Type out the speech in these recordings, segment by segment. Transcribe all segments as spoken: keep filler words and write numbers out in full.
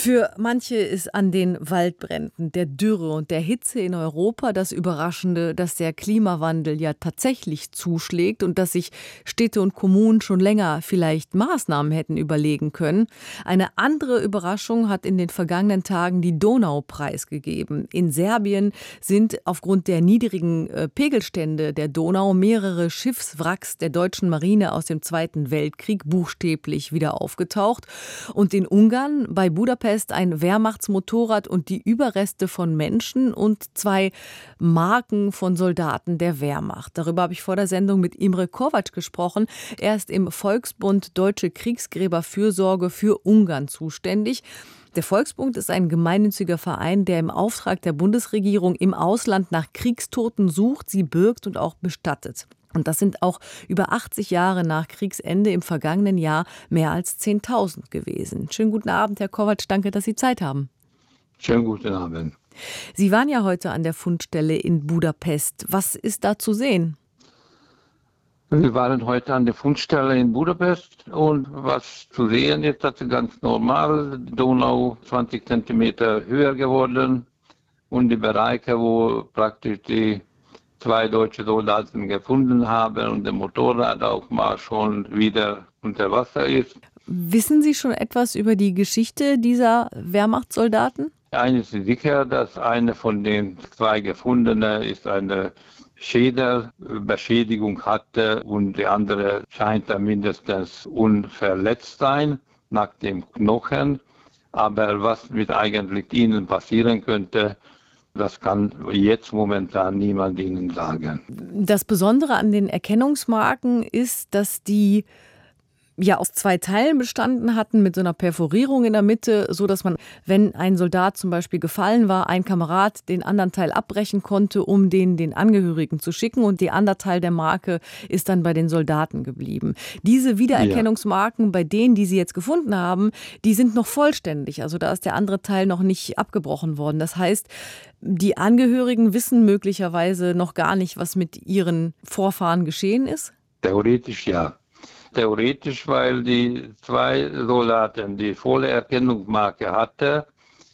Für manche ist an den Waldbränden, der Dürre und der Hitze in Europa das Überraschende, dass der Klimawandel ja tatsächlich zuschlägt und dass sich Städte und Kommunen schon länger vielleicht Maßnahmen hätten überlegen können. Eine andere Überraschung hat in den vergangenen Tagen die Donau preisgegeben. In Serbien sind aufgrund der niedrigen äh, Pegelstände der Donau mehrere Schiffswracks der deutschen Marine aus dem Zweiten Weltkrieg buchstäblich wieder aufgetaucht. Und in Ungarn bei Budapest ein Wehrmachtsmotorrad und die Überreste von Menschen und zwei Marken von Soldaten der Wehrmacht. Darüber habe ich vor der Sendung mit Imre Kovac gesprochen. Er ist im Volksbund Deutsche Kriegsgräberfürsorge für Ungarn zuständig. Der Volksbund ist ein gemeinnütziger Verein, der im Auftrag der Bundesregierung im Ausland nach Kriegstoten sucht, sie birgt und auch bestattet. Und das sind auch über achtzig Jahre nach Kriegsende im vergangenen Jahr mehr als zehntausend gewesen. Schönen guten Abend, Herr Kovac, danke, dass Sie Zeit haben. Schönen guten Abend. Sie waren ja heute an der Fundstelle in Budapest. Was ist da zu sehen? Wir waren heute an der Fundstelle in Budapest und was zu sehen ist, das ist ganz normal. Die Donau zwanzig Zentimeter höher geworden und die Bereiche, wo praktisch die zwei deutsche Soldaten gefunden haben und der Motorrad auch mal schon wieder unter Wasser ist. Wissen Sie schon etwas über die Geschichte dieser Wehrmachtssoldaten? Eines ist sicher, dass eine von den zwei Gefundenen ist eine Schädelbeschädigung hatte und die andere scheint da mindestens unverletzt sein nach dem Knochen. Aber was mit eigentlich ihnen passieren könnte, das kann jetzt momentan niemand Ihnen sagen. Das Besondere an den Erkennungsmarken ist, dass die ja aus zwei Teilen bestanden hatten mit so einer Perforierung in der Mitte, so dass man, wenn ein Soldat zum Beispiel gefallen war, ein Kamerad den anderen Teil abbrechen konnte, um den den Angehörigen zu schicken, und der andere Teil der Marke ist dann bei den Soldaten geblieben. Diese Wiedererkennungsmarken, ja, bei denen, die Sie jetzt gefunden haben, die sind noch vollständig. Also da ist der andere Teil noch nicht abgebrochen worden. Das heißt, die Angehörigen wissen möglicherweise noch gar nicht, was mit ihren Vorfahren geschehen ist? Theoretisch ja. Theoretisch, weil die zwei Soldaten, die volle Erkennungsmarke hatten,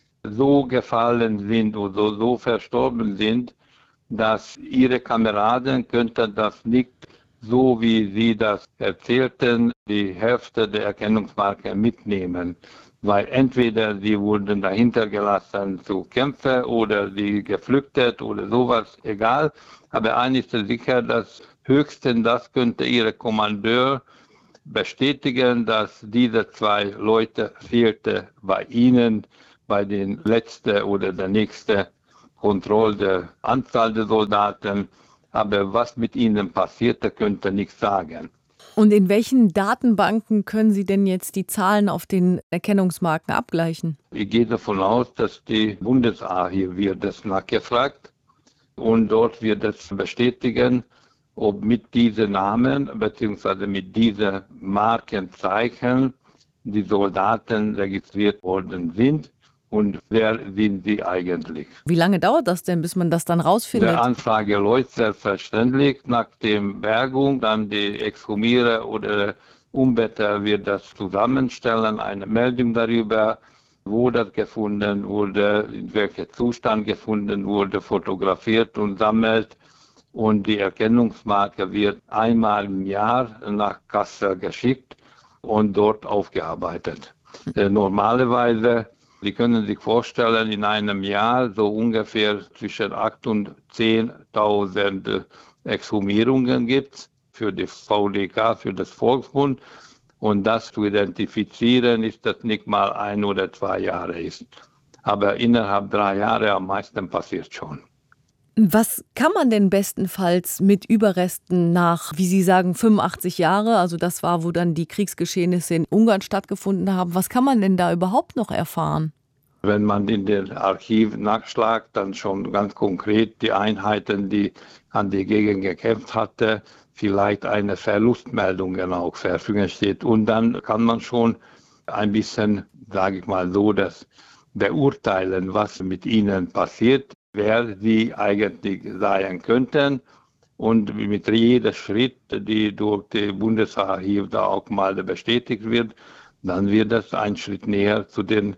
so gefallen sind oder so verstorben sind, dass ihre Kameraden könnten das nicht, so wie sie das erzählten, die Hälfte der Erkennungsmarke mitnehmen. Weil entweder sie wurden dahinter gelassen zu kämpfen oder sie geflüchtet oder sowas, egal. Aber eines ist sicher, dass höchstens das könnte ihre Kommandeur bestätigen, dass diese zwei Leute fehlte bei ihnen, bei den letzten oder der nächsten Kontrolle der Anzahl der Soldaten. Aber was mit ihnen passierte, könnte nichts sagen. Und in welchen Datenbanken können Sie denn jetzt die Zahlen auf den Erkennungsmarken abgleichen? Ich gehe davon aus, dass die Bundesarchiv wird das nachgefragt und dort wird es bestätigen, ob mit diesen Namen bzw. mit diesen Markenzeichen die Soldaten registriert worden sind und wer sind sie eigentlich. Wie lange dauert das denn, bis man das dann rausfindet? Die Anfrage läuft selbstverständlich nach der Bergung, dann die Exhumierer oder Umbetter wird das zusammenstellen, eine Meldung darüber, wo das gefunden wurde, in welchem Zustand gefunden wurde, fotografiert und sammelt. Und die Erkennungsmarke wird einmal im Jahr nach Kassel geschickt und dort aufgearbeitet. Äh, normalerweise, Sie können sich vorstellen, in einem Jahr so ungefähr zwischen acht und zehntausend Exhumierungen gibt es für die V D K, für das Volksbund. Und das zu identifizieren, ist das nicht mal ein oder zwei Jahre ist. Aber innerhalb drei Jahre am meisten passiert schon. Was kann man denn bestenfalls mit Überresten nach, wie Sie sagen, fünfundachtzig Jahre, also das war, wo dann die Kriegsgeschehnisse in Ungarn stattgefunden haben, was kann man denn da überhaupt noch erfahren? Wenn man in den Archiven nachschlagt, dann schon ganz konkret die Einheiten, die an die Gegend gekämpft hatte, vielleicht eine Verlustmeldung auch verfügen steht. Und dann kann man schon ein bisschen, sage ich mal so, das beurteilen, was mit ihnen passiert, wer sie eigentlich sein könnten. Und mit jedem Schritt, die durch die Bundesarchiv da auch mal bestätigt wird, dann wird das ein Schritt näher zu den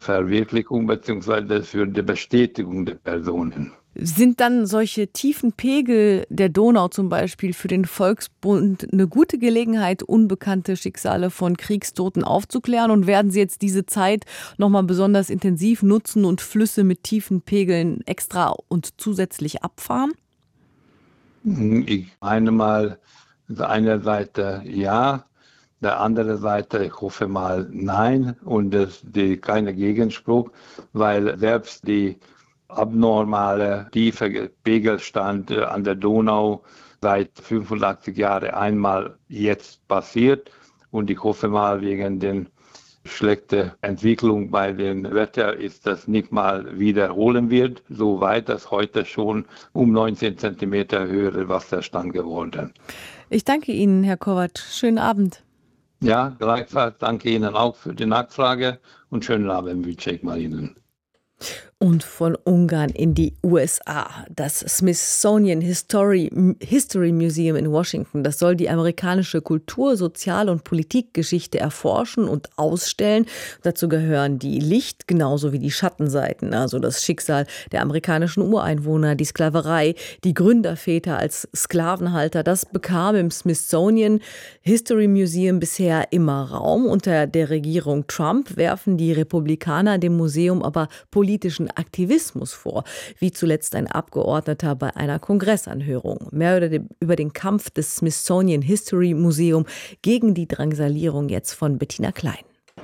Verwirklichung bzw. für die Bestätigung der Personen. Sind dann solche tiefen Pegel der Donau zum Beispiel für den Volksbund eine gute Gelegenheit, unbekannte Schicksale von Kriegstoten aufzuklären? Und werden Sie jetzt diese Zeit nochmal besonders intensiv nutzen und Flüsse mit tiefen Pegeln extra und zusätzlich abfahren? Ich meine mal, der eine Seite ja, der andere Seite, ich hoffe mal nein und es die keine Gegenspruch, weil selbst die abnormale tiefe Pegelstand an der Donau seit fünfundachtzig Jahren einmal jetzt passiert und ich hoffe mal wegen den schlechten Entwicklung bei dem Wetter ist das nicht mal wiederholen wird, soweit das heute schon um neunzehn Zentimeter höhere Wasserstand geworden. Ich danke Ihnen, Herr Kovac. Schönen Abend. Ja, gleichfalls danke Ihnen auch für die Nachfrage und schönen Abend wünsche ich mal Ihnen. Und von Ungarn in die U S A. Das Smithsonian History, History Museum in Washington, das soll die amerikanische Kultur-, Sozial- und Politikgeschichte erforschen und ausstellen. Dazu gehören die Licht- genauso wie die Schattenseiten, also das Schicksal der amerikanischen Ureinwohner, die Sklaverei, die Gründerväter als Sklavenhalter. Das bekam im Smithsonian History Museum bisher immer Raum. Unter der Regierung Trump werfen die Republikaner dem Museum aber politischen Aktivismus vor, wie zuletzt ein Abgeordneter bei einer Kongressanhörung. Mehr über den Kampf des Smithsonian History Museum gegen die Drangsalierung jetzt von Bettina Klein.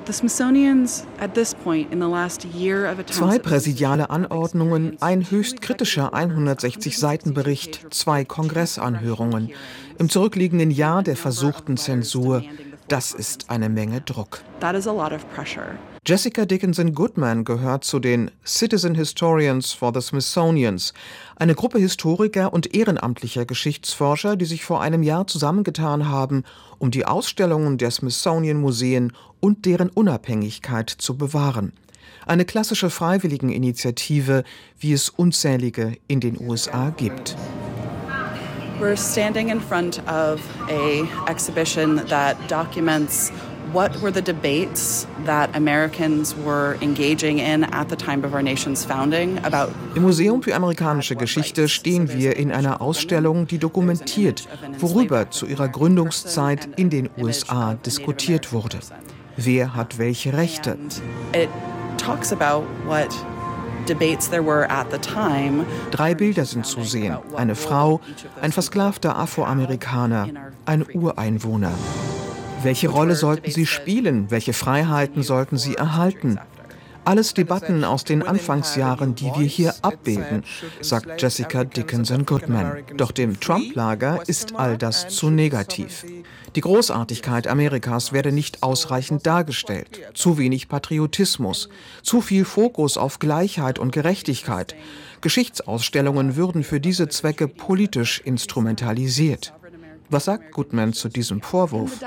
Zwei präsidiale Anordnungen, ein höchst kritischer hundertsechzig Seiten Bericht, zwei Kongressanhörungen. Im zurückliegenden Jahr der versuchten Zensur. Das ist eine Menge Druck. Jessica Dickinson Goodman gehört zu den Citizen Historians for the Smithsonians, eine Gruppe Historiker und ehrenamtlicher Geschichtsforscher, die sich vor einem Jahr zusammengetan haben, um die Ausstellungen der Smithsonian-Museen und deren Unabhängigkeit zu bewahren. Eine klassische Freiwilligeninitiative, wie es unzählige in den U S A gibt. We're standing in front of a exhibition that documents what were the debates that Americans were engaging in at the time of our nation's founding about. Im Museum für amerikanische Geschichte stehen wir in einer Ausstellung, die dokumentiert, worüber zu ihrer Gründungszeit in den U S A diskutiert wurde. Wer hat welche Rechte? It talks about what debates there were at the time. Drei Bilder sind zu sehen. Eine Frau, ein versklavter Afroamerikaner, ein Ureinwohner. Welche Rolle sollten sie spielen? Welche Freiheiten sollten sie erhalten? Alles Debatten aus den Anfangsjahren, die wir hier abbilden, sagt Jessica Dickinson Goodman. Doch dem Trump-Lager ist all das zu negativ. Die Großartigkeit Amerikas werde nicht ausreichend dargestellt. Zu wenig Patriotismus, zu viel Fokus auf Gleichheit und Gerechtigkeit. Geschichtsausstellungen würden für diese Zwecke politisch instrumentalisiert. Was sagt Goodman zu diesem Vorwurf?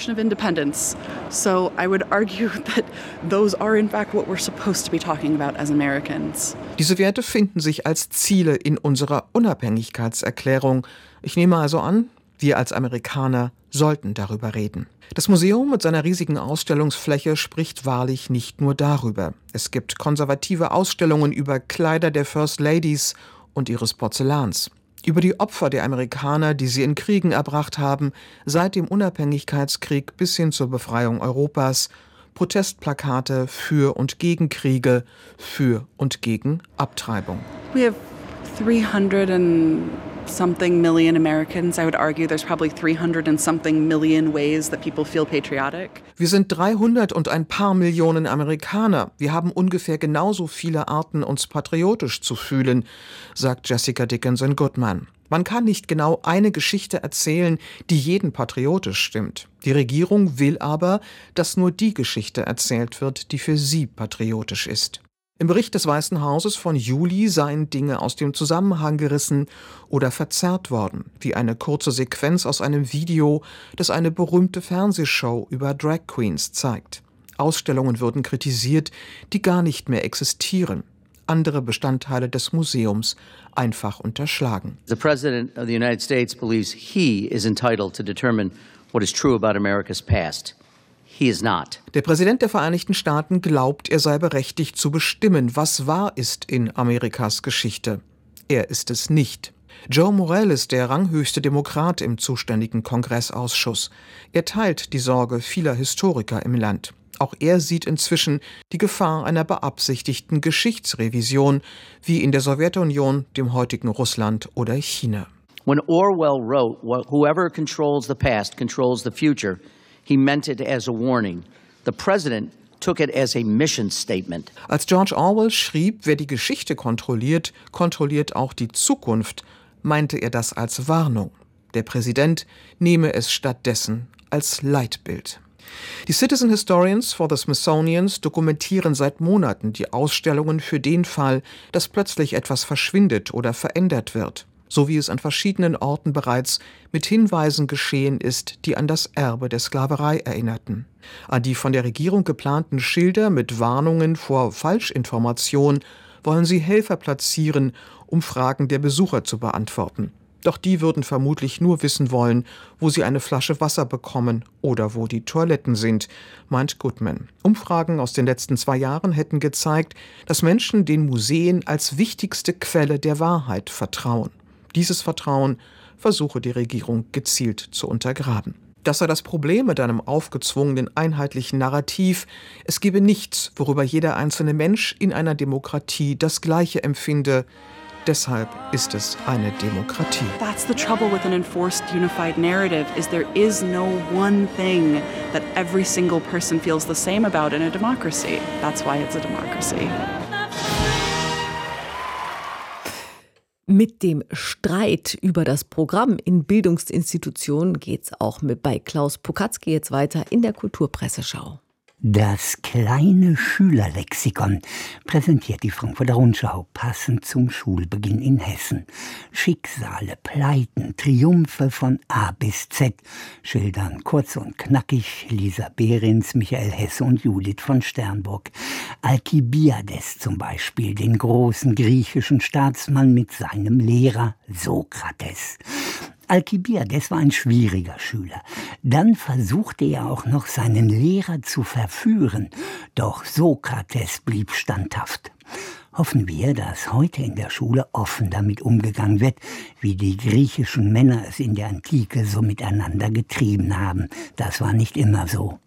Diese Werte finden sich als Ziele in unserer Unabhängigkeitserklärung. Ich nehme also an, wir als Amerikaner sollten darüber reden. Das Museum mit seiner riesigen Ausstellungsfläche spricht wahrlich nicht nur darüber. Es gibt konservative Ausstellungen über Kleider der First Ladies und ihres Porzellans. Über die Opfer der Amerikaner, die sie in Kriegen erbracht haben, seit dem Unabhängigkeitskrieg bis hin zur Befreiung Europas, Protestplakate für und gegen Kriege, für und gegen Abtreibung. We have three hundred and something million Americans. I would argue there's probably three hundred and something million ways that people feel patriotic. Wir sind dreihundert und ein paar Millionen Amerikaner. Wir haben ungefähr genauso viele Arten, uns patriotisch zu fühlen, sagt Jessica Dickinson Goodman. Man kann nicht genau eine Geschichte erzählen, die jeden patriotisch stimmt. Die Regierung will aber, dass nur die Geschichte erzählt wird, die für sie patriotisch ist. Im Bericht des Weißen Hauses von Juli seien Dinge aus dem Zusammenhang gerissen oder verzerrt worden, wie eine kurze Sequenz aus einem Video, das eine berühmte Fernsehshow über Drag Queens zeigt. Ausstellungen würden kritisiert, die gar nicht mehr existieren. Andere Bestandteile des Museums einfach unterschlagen. The President of the United States believes he is entitled to determine what is true about America's past. He is not. Der Präsident der Vereinigten Staaten glaubt, er sei berechtigt zu bestimmen, was wahr ist in Amerikas Geschichte. Er ist es nicht. Joe Morell ist der ranghöchste Demokrat im zuständigen Kongressausschuss. Er teilt die Sorge vieler Historiker im Land. Auch er sieht inzwischen die Gefahr einer beabsichtigten Geschichtsrevision, wie in der Sowjetunion, dem heutigen Russland oder China. When Orwell wrote, "Whoever controls the past controls the future," he meant it as a warning. The president took it as a mission statement. Als George Orwell schrieb, wer die Geschichte kontrolliert, kontrolliert auch die Zukunft, meinte er das als Warnung. Der Präsident nehme es stattdessen als Leitbild. Die Citizen Historians for the Smithsonian dokumentieren seit Monaten die Ausstellungen für den Fall, dass plötzlich etwas verschwindet oder verändert wird, so wie es an verschiedenen Orten bereits mit Hinweisen geschehen ist, die an das Erbe der Sklaverei erinnerten. An die von der Regierung geplanten Schilder mit Warnungen vor Falschinformation wollen sie Helfer platzieren, um Fragen der Besucher zu beantworten. Doch die würden vermutlich nur wissen wollen, wo sie eine Flasche Wasser bekommen oder wo die Toiletten sind, meint Goodman. Umfragen aus den letzten zwei Jahren hätten gezeigt, dass Menschen den Museen als wichtigste Quelle der Wahrheit vertrauen. Dieses Vertrauen versuche die Regierung gezielt zu untergraben. Das sei das Problem mit einem aufgezwungenen einheitlichen Narrativ. Es gebe nichts, worüber jeder einzelne Mensch in einer Demokratie das Gleiche empfinde. Deshalb ist es eine Demokratie. That's the trouble with an enforced unified narrative, is there is no one thing that every single person feels the same about in a democracy. That's why it's a democracy. Mit dem Streit über das Programm in Bildungsinstitutionen geht's auch mit bei Klaus Pokatzki jetzt weiter in der Kulturpresseschau. Das kleine Schülerlexikon präsentiert die Frankfurter Rundschau passend zum Schulbeginn in Hessen. Schicksale, Pleiten, Triumphe von A bis Z schildern kurz und knackig Lisa Behrens, Michael Hesse und Judith von Sternburg. Alkibiades zum Beispiel, den großen griechischen Staatsmann mit seinem Lehrer Sokrates. Alkibiades war ein schwieriger Schüler. Dann versuchte er auch noch seinen Lehrer zu verführen. Doch Sokrates blieb standhaft. Hoffen wir, dass heute in der Schule offen damit umgegangen wird, wie die griechischen Männer es in der Antike so miteinander getrieben haben. Das war nicht immer so.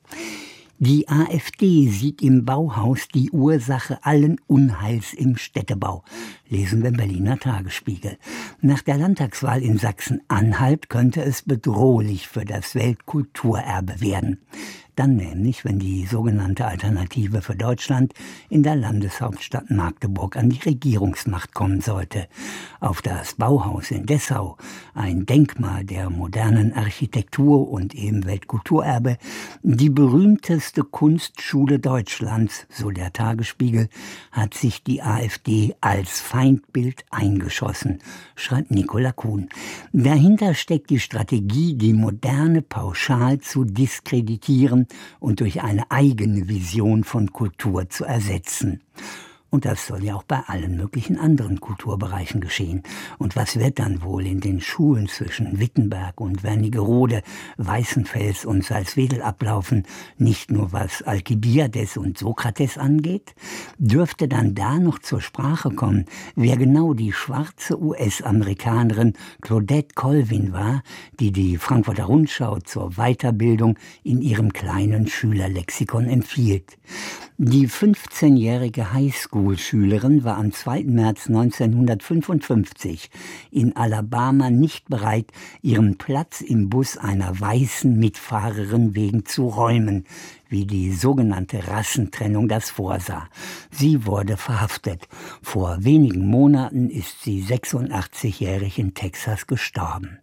Die AfD sieht im Bauhaus die Ursache allen Unheils im Städtebau, lesen wir im Berliner Tagesspiegel. Nach der Landtagswahl in Sachsen-Anhalt könnte es bedrohlich für das Weltkulturerbe werden. Dann nämlich, wenn die sogenannte Alternative für Deutschland in der Landeshauptstadt Magdeburg an die Regierungsmacht kommen sollte. Auf das Bauhaus in Dessau, ein Denkmal der modernen Architektur und eben Weltkulturerbe, die berühmteste Kunstschule Deutschlands, so der Tagesspiegel, hat sich die AfD als Feindbild eingeschossen, schreibt Nicola Kuhn. Dahinter steckt die Strategie, die Moderne pauschal zu diskreditieren und durch eine eigene Vision von Kultur zu ersetzen. Und das soll ja auch bei allen möglichen anderen Kulturbereichen geschehen. Und was wird dann wohl in den Schulen zwischen Wittenberg und Wernigerode, Weißenfels und Salzwedel ablaufen, nicht nur was Alkibiades und Sokrates angeht? Dürfte dann da noch zur Sprache kommen, wer genau die schwarze U S-Amerikanerin Claudette Colvin war, die die Frankfurter Rundschau zur Weiterbildung in ihrem kleinen Schülerlexikon empfiehlt? Die fünfzehnjährige Highschool-Schülerin war am zweiten März neunzehnhundertfünfundfünfzig in Alabama nicht bereit, ihren Platz im Bus einer weißen Mitfahrerin wegen zu räumen, wie die sogenannte Rassentrennung das vorsah. Sie wurde verhaftet. Vor wenigen Monaten ist sie sechsundachtzigjährig in Texas gestorben.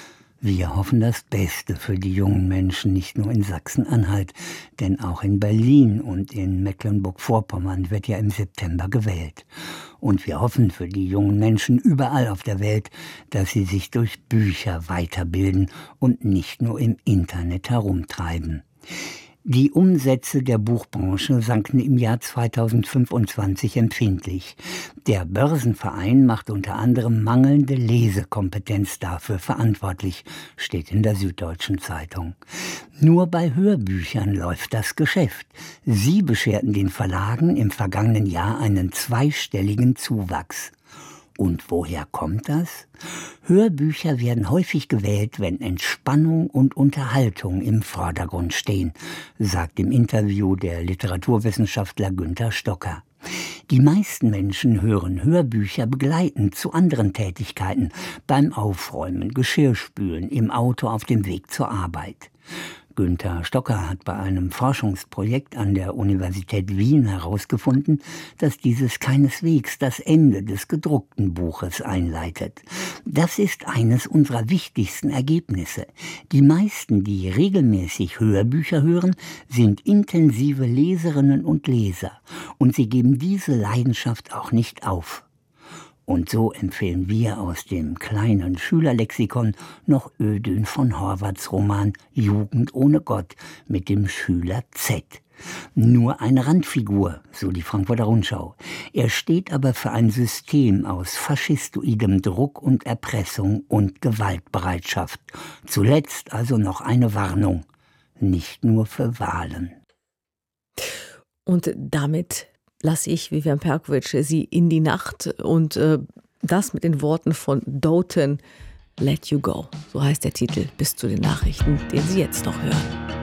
Wir hoffen das Beste für die jungen Menschen, nicht nur in Sachsen-Anhalt, denn auch in Berlin und in Mecklenburg-Vorpommern wird ja im September gewählt. Und wir hoffen für die jungen Menschen überall auf der Welt, dass sie sich durch Bücher weiterbilden und nicht nur im Internet herumtreiben. Die Umsätze der Buchbranche sanken im Jahr zweitausendfünfundzwanzig empfindlich. Der Börsenverein macht unter anderem mangelnde Lesekompetenz dafür verantwortlich, steht in der Süddeutschen Zeitung. Nur bei Hörbüchern läuft das Geschäft. Sie bescherten den Verlagen im vergangenen Jahr einen zweistelligen Zuwachs. Und woher kommt das? Hörbücher werden häufig gewählt, wenn Entspannung und Unterhaltung im Vordergrund stehen, sagt im Interview der Literaturwissenschaftler Günter Stocker. Die meisten Menschen hören Hörbücher begleitend zu anderen Tätigkeiten, beim Aufräumen, Geschirrspülen, im Auto auf dem Weg zur Arbeit. Günter Stocker hat bei einem Forschungsprojekt an der Universität Wien herausgefunden, dass dieses keineswegs das Ende des gedruckten Buches einleitet. Das ist eines unserer wichtigsten Ergebnisse. Die meisten, die regelmäßig Hörbücher hören, sind intensive Leserinnen und Leser. Und sie geben diese Leidenschaft auch nicht auf. Und so empfehlen wir aus dem kleinen Schülerlexikon noch Ödön von Horvaths Roman Jugend ohne Gott mit dem Schüler Z. Nur eine Randfigur, so die Frankfurter Rundschau. Er steht aber für ein System aus faschistoidem Druck und Erpressung und Gewaltbereitschaft. Zuletzt also noch eine Warnung, nicht nur für Wahlen. Und damit lasse ich, Vivian Perkovic, Sie in die Nacht und äh, das mit den Worten von Doughton, Let You Go. So heißt der Titel bis zu den Nachrichten, den Sie jetzt noch hören.